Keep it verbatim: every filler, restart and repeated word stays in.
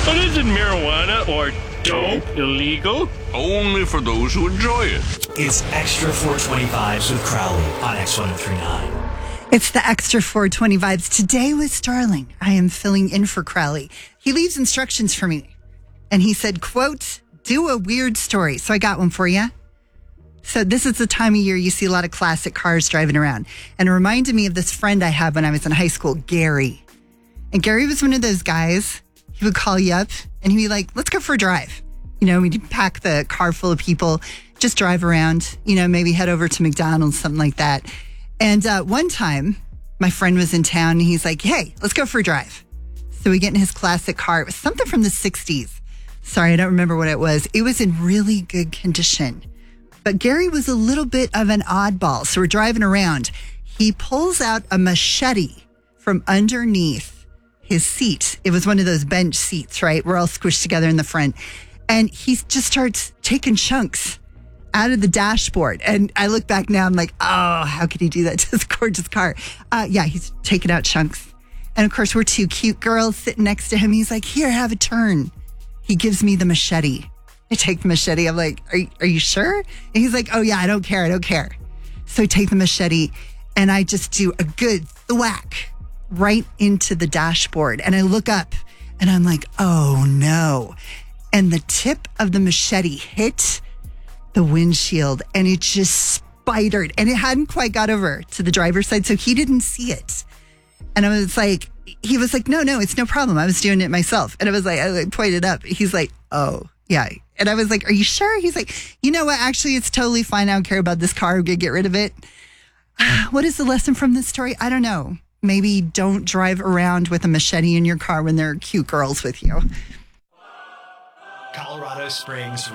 But isn't marijuana or dope illegal? Only for those who enjoy it. It's Extra four twenty Vibes with Crowley on X one oh three point nine. It's the Extra four twenty Vibes. Today with Starling, I am filling in for Crowley. He leaves instructions for me. And he said, quote, do a weird story. So I got one for you. So this is the time of year you see a lot of classic cars driving around. And it reminded me of this friend I had when I was in high school, Gary. And Gary was one of those guys. He would call you up and he'd be like, let's go for a drive. You know, we'd pack the car full of people, just drive around, you know, maybe head over to McDonald's, something like that. And uh, one time, my friend was in town and he's like, hey, let's go for a drive. So we get in his classic car. It was something from the sixties. Sorry, I don't remember what it was. It was in really good condition. But Gary was a little bit of an oddball. So we're driving around. He pulls out a machete from underneath his seat. It was one of those bench seats, right? We're all squished together in the front. And he just starts taking chunks out of the dashboard. And I look back now, I'm like, oh, how could he do that to this gorgeous car? Uh, yeah, he's taking out chunks. And of course, we're two cute girls sitting next to him. He's like, here, have a turn. He gives me the machete. I take the machete. I'm like, are, are you sure? And he's like, oh, yeah, I don't care. I don't care. So I take the machete and I just do a good thwack right into the dashboard. And I look up and I'm like, oh, no. And the tip of the machete hit the windshield and it just spidered. And it hadn't quite got over to the driver's side, so he didn't see it. And I was like, he was like, no, no, it's no problem. I was doing it myself. And I was like, I like, pointed up. He's like, oh, yeah. And I was like, are you sure? He's like, you know what? Actually, it's totally fine. I don't care about this car. I'm going to get rid of it. What is the lesson from this story? I don't know. Maybe don't drive around with a machete in your car when there are cute girls with you. Colorado Springs